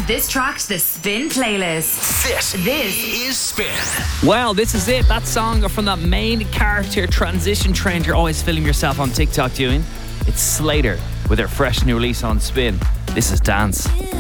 this track to the Spin playlist. This is Spin. Well, this is it. That song from that main character transition trend you're always filming yourself on TikTok doing. It's Slater with her fresh new release on Spin. This is Dance.